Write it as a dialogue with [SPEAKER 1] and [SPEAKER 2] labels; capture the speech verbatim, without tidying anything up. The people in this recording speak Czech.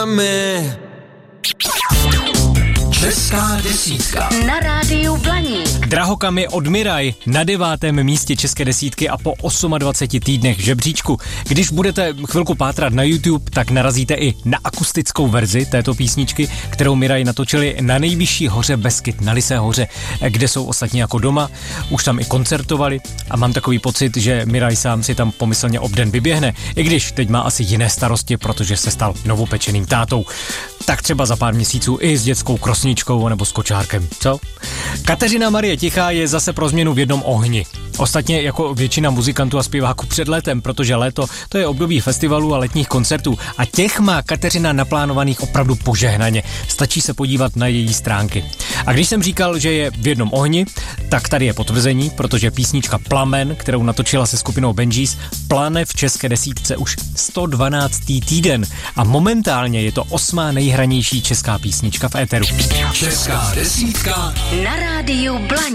[SPEAKER 1] Česká desítka
[SPEAKER 2] na rádiu Blaník.
[SPEAKER 3] Drahokamy od Miraj na devátém místě české desítky a po dvaceti osmi týdnech žebříčku. Když budete chvilku pátrat na YouTube, tak narazíte i na akustickou verzi této písničky, kterou Miraj natočili na nejvyšší hoře Beskyt, na Lysé hoře, kde jsou ostatní jako doma. Už tam i koncertovali a mám takový pocit, že Miraj sám si tam pomyslně obden vyběhne, i když teď má asi jiné starosti, protože se stal novopečeným tátou. Tak třeba za pár měsíců i s dětskou krosničkou nebo s kočárkem, co? Kateřina Marie Tichá je zase pro změnu v jednom ohni. Ostatně jako většina muzikantů a zpěváků před létem, protože léto to je období festivalů a letních koncertů a těch má Kateřina naplánovaných opravdu požehnaně. Stačí se podívat na její stránky. A když jsem říkal, že je v jednom ohni, tak tady je potvrzení, protože písnička Plamen, kterou natočila se skupinou Benjis, plane v české desítce už sto dvanáctý týden a momentálně je to osmá nejhranější česká písnička v éteru.
[SPEAKER 1] Česká desítka
[SPEAKER 2] na rádiu Blaník.